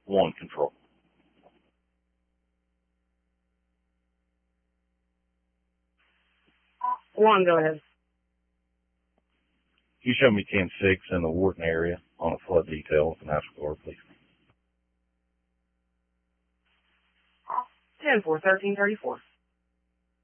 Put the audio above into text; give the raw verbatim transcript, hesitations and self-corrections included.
one control. One, go ahead. Can you show me ten six in the Wharton area on a flood detail with an National Guard, please? ten four, thirteen thirty-four.